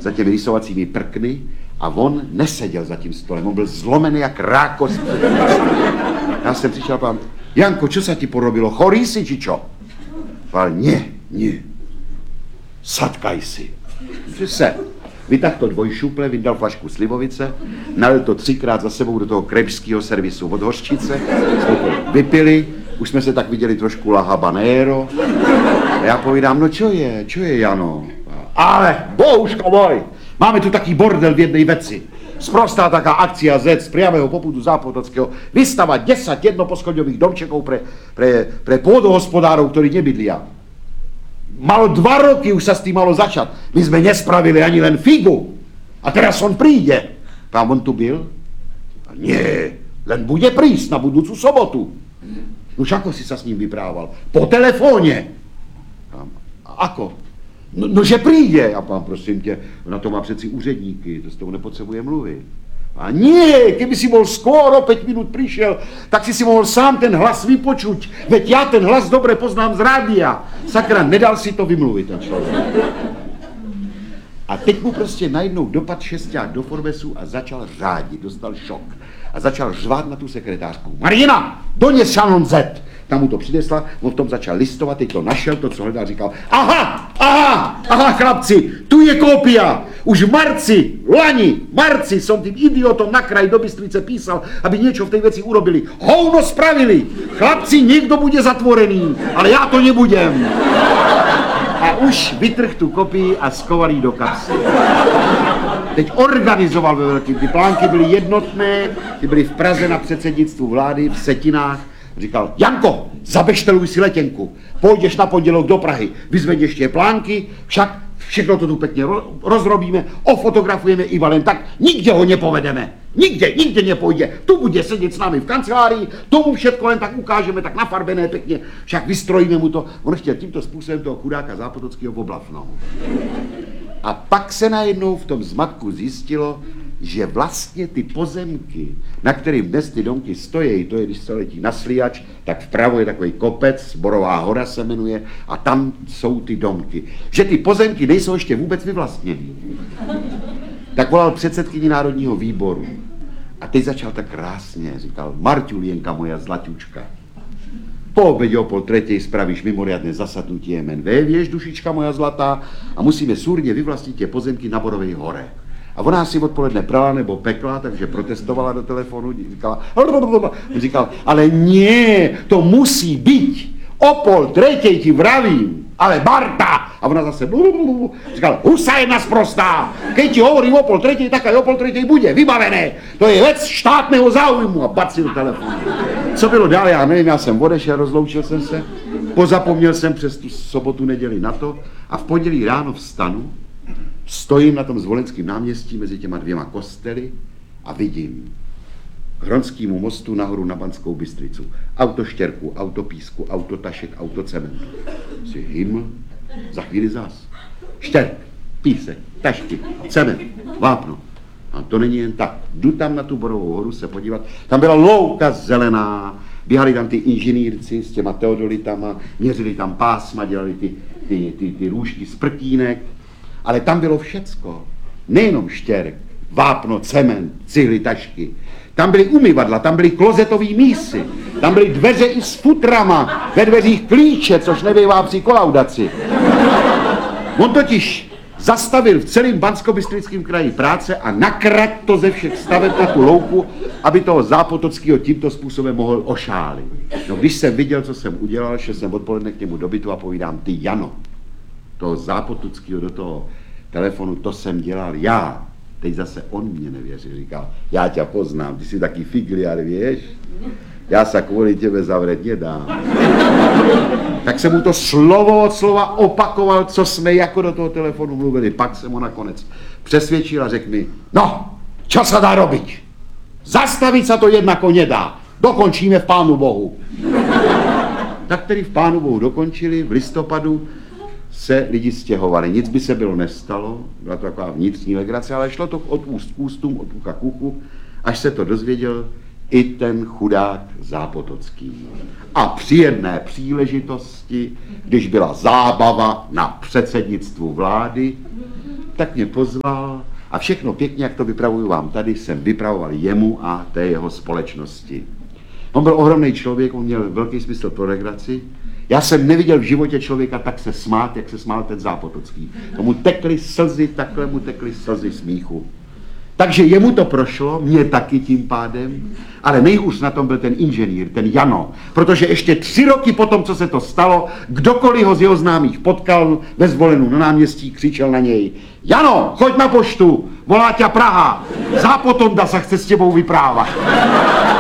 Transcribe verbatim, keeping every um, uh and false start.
za těmi rysovacími prkny a on neseděl za tím stolem, on byl zlomený jak rákos. Já jsem přišel a pán, Janko, čo sa ti porobilo, chorý si, či čo? Pán, nie, nie, sadkaj si. Že se vytáhl to dvojšuple, vydal flašku slivovice, nalil to třikrát za sebou do toho kremského servisu od hořčice, jsme to vypili, už jsme se tak viděli trošku la habanero. A já povídám, no čo je, čo je, Jano? Ale, bohužko môj, máme tu taký bordel v jednej veci. Sprostá taká akcia Z z priamého popudu Zápotockého vystavať desať jednoposchodňových domčekov pre, pre, pre pôdohospodárov, ktorí nebydlia. Malo dva roky už sa s tým malo začať. My sme nespravili ani len figu. A teraz on príde. Pán, on tu byl? A nie, len bude prísť na budúcu sobotu. Už ako si sa s ním vyprával? Po telefóne. Pán, ako? No, no, že přijde. A pán, prosím tě, na to má přeci úředníky, to s toho nepotřebuje mluvit. A nie, keby si bol skoro päť minút prišiel, tak si si mohl sám ten hlas vypočuť. Veď ja ten hlas dobre poznám z rádia. Sakra, nedal si to vymluvit ten člověk. A teď mu prostě najednou dopad šesták do Forbesu a začal řádit, dostal šok. A začal řvát na tu sekretářku. Marina, dones šanon Z. Tam mu to přinesla, on v tom začal listovat, teď to našel, to, co hledal, říkal, aha, aha, aha, chlapci, tu je kópia. Už v marci, lani, marci som tým idiotom na kraj do Bystrice písal, aby niečo v tej veci urobili. Hovno spravili. Chlapci, niekto bude zatvorený, ale já to nebudem. A už vytrh tu kopii a skoval jí do kapsy. Teď organizoval ve velkým, ty plánky byly jednotné, ty byly v Praze na předsednictvu vlády, v Setinách. Říkal, Janko, zabešteluj si letenku, pôjdeš na pondělok do Prahy, vyzvedeš tie plánky, však všechno to tu pekne rozrobíme, ofotografujeme Iva len tak, nikde ho nepovedeme, nikde, nikde nepojde, tu bude sedět s námi v kancelárii, tomu všetko len tak ukážeme, tak nafarbené pekne, však vystrojíme mu to, on chtěl tímto způsobem toho chudáka Zápotockého oblafnout. A pak se najednou v tom zmatku zjistilo, že vlastně ty pozemky, na kterým dnes ty domky stojí, to je, když se letí na Sliač, tak vpravo je takový kopec, Borová hora se jmenuje, a tam jsou ty domky. Že ty pozemky nejsou ještě vůbec vyvlastněný. Tak volal předsedkyni Národního výboru. A teď začal tak krásně, říkal, Marťulienka moja zlaťučka, po obědě o pol tretej spravíš mimoriadne zasadnutie M N V, vieš, dušička moja zlatá, a musíme súrne vyvlastniť tie pozemky na Borovej hore. A ona si odpoledne prala nebo pekla, takže protestovala do telefonu, říkala, říkal, ale nie, to musí byť, o pol tretej ti vravím, ale Barta, a ona zase říkala, husa jedna sprostá, keď ti hovorím o pol tretej, tak aj o pol tretej bude, vybavené, to je vec štátného záujmu, a paci do telefonu. Co bylo dál, já nevím, já jsem odešel, rozloučil jsem se, pozapomněl jsem přes tu sobotu, neděli na to, a v pondělí ráno vstanu, stojím na tom Zvolenském náměstí mezi těma dvěma kostely a vidím k Hronskému mostu nahoru na Banskou Bystricu. Auto štěrku, auto písku, auto tašek, auto cementu. Si hyml, za chvíli zás. Štěrk, písek, tašky, cement, vápno. A to není jen tak. Jdu tam na tu Borovou horu se podívat. Tam byla louka zelená, běhali tam ty inženýrci s těma teodolitama, měřili tam pásma, dělali ty, ty, ty, ty růžky z prkínek. Ale tam bylo všecko. Nejenom štěrk, vápno, cement, cihly, tašky. Tam byly umyvadla, tam byly klozetový mísy, tam byly dveře i s futrama, ve dveřích klíče, což nebývá při kolaudaci. On totiž zastavil v celém Banskobystrickém kraji práce a nakrat to ze všech staveb na tu louku, aby toho Zápotockého tímto způsobem mohl ošálit. No, když jsem viděl, co jsem udělal, šel jsem odpoledne k němu do bytu a povídám, ty Jano, toho Zápotockého do toho telefonu, to jsem dělal já. Teď zase on mě nevěří, říkal, já tě poznám, ty jsi taký figliar, vieš? Já se kvůli tebe zavřet nedám. Tak jsem mu to slovo od slova opakoval, co jsme jako do toho telefonu mluvili. Pak jsem ho nakonec přesvědčil a řekl mi, no, čo sa dá robiť? Zastavit se to jednako nedá. Dokončíme v Pánu Bohu. Tak tedy v Pánu Bohu dokončili, v listopadu se lidi stěhovali. Nic by se bylo nestalo, byla to taková vnitřní legrace, ale šlo to od úst k ústům, od ucha k uchu, až se to dozvěděl i ten chudák Zápotocký. A při jedné příležitosti, když byla zábava na předsednictvu vlády, tak mě pozval a všechno pěkně, jak to vypravuju vám tady, jsem vypravoval jemu a té jeho společnosti. On byl ohromný člověk, on měl velký smysl pro legraci. Já jsem neviděl v životě člověka tak se smát, jak se smál ten Zápotocký. Tomu tekly slzy, takhle mu tekly slzy smíchu. Takže jemu to prošlo, mě taky tím pádem, ale nejhůř na tom byl ten inženýr, ten Jano, protože ještě tři roky potom, co se to stalo, kdokoliv ho z jeho známých potkal ve Zvolenu na náměstí, křičel na něj: Jano, choď na poštu, volá tě Praha, Zápotonda se chce s těbou vyprávat.